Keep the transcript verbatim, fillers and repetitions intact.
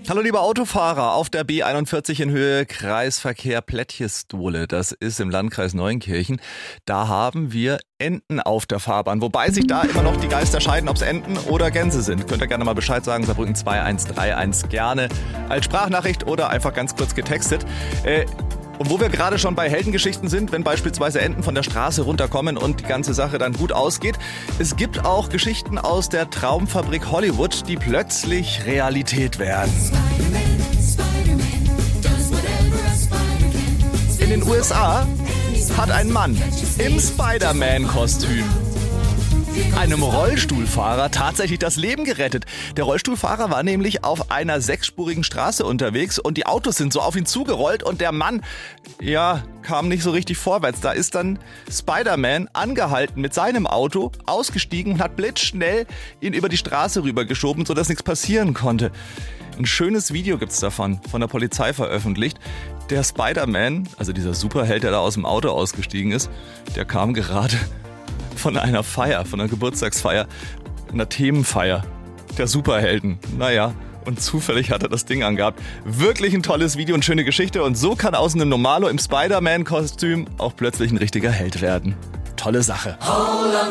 Hallo liebe Autofahrer auf der B einundvierzig in Höhe Kreisverkehr Plättchestole. Das ist im Landkreis Neunkirchen. Da haben wir Enten auf der Fahrbahn. Wobei sich da immer noch die Geister scheiden, ob es Enten oder Gänse sind. Könnt ihr gerne mal Bescheid sagen. Saarbrücken zwei eins drei eins gerne als Sprachnachricht oder einfach ganz kurz getextet. Äh, Und wo wir gerade schon bei Heldengeschichten sind, wenn beispielsweise Enten von der Straße runterkommen und die ganze Sache dann gut ausgeht. Es gibt auch Geschichten aus der Traumfabrik Hollywood, die plötzlich Realität werden. In den U S A hat ein Mann im Spider-Man-Kostüm einem Rollstuhlfahrer tatsächlich das Leben gerettet. Der Rollstuhlfahrer war nämlich auf einer sechsspurigen Straße unterwegs und die Autos sind so auf ihn zugerollt und der Mann, ja, kam nicht so richtig vorwärts. Da ist dann Spider-Man angehalten mit seinem Auto, ausgestiegen und hat blitzschnell ihn über die Straße rübergeschoben, sodass nichts passieren konnte. Ein schönes Video gibt's davon, von der Polizei veröffentlicht. Der Spider-Man, also dieser Superheld, der da aus dem Auto ausgestiegen ist, der kam gerade von einer Feier, von einer Geburtstagsfeier, einer Themenfeier der Superhelden. Naja, und zufällig hat er das Ding angehabt. Wirklich ein tolles Video und schöne Geschichte. Und so kann aus einem Normalo im Spider-Man-Kostüm auch plötzlich ein richtiger Held werden. Tolle Sache.